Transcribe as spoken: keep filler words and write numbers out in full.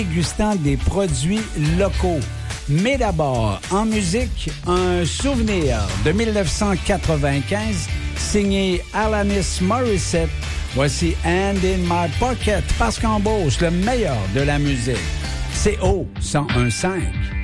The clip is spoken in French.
dégustant des produits locaux. Mais d'abord, en musique, un souvenir de dix-neuf cent quatre-vingt-quinze, signé Alanis Morissette. Voici Hand in My Pocket, parce qu'en Beauce, le meilleur de la musique. C O cent un virgule cinq.